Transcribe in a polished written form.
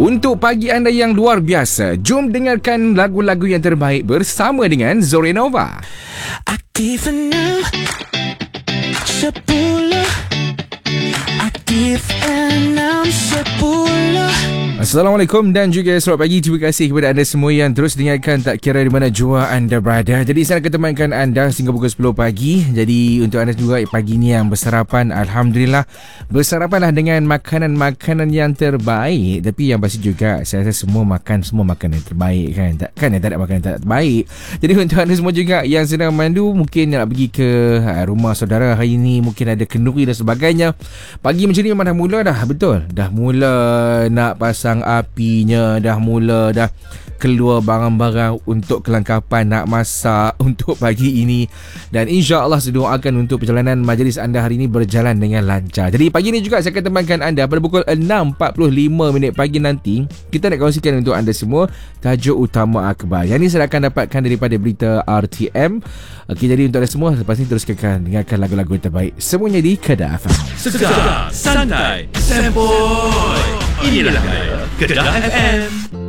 Untuk pagi anda yang luar biasa, jom dengarkan lagu-lagu yang terbaik bersama dengan Zorenova. Aktif 6 10 Aktif 6 10. Assalamualaikum dan juga selamat pagi. Terima kasih kepada anda semua yang terus dengarkan tak kira di mana jua anda berada. Jadi saya akan temankan anda sehingga pukul 10 pagi. Jadi untuk anda juga pagi ni yang bersarapan, Alhamdulillah, bersarapanlah dengan makanan-makanan yang terbaik. Tapi yang pasti juga saya rasa semua makanan yang terbaik kan. Takkan tak ada makanan tak terbaik. Jadi untuk anda semua juga yang sedang memandu, mungkin nak pergi ke rumah saudara hari ini, mungkin ada kenduri dan sebagainya. Pagi macam ni memang dah mula dah, betul. Dah mula nak pasang apinya, dah keluar barang-barang untuk kelengkapan nak masak untuk pagi ini. Dan insya-Allah saya doakan untuk perjalanan majlis anda hari ini berjalan dengan lancar. Jadi pagi ini juga saya akan temankan anda pada pukul 6.45 pagi nanti. Kita nak kongsikan untuk anda semua tajuk utama akhbar. Yang ini saya akan dapatkan daripada berita RTM. Okey, jadi untuk anda semua lepas ini teruskan dengarkan lagu-lagu terbaik semuanya di Kedah FM. Segar, santai, sempoi. Inilah Kedah FM.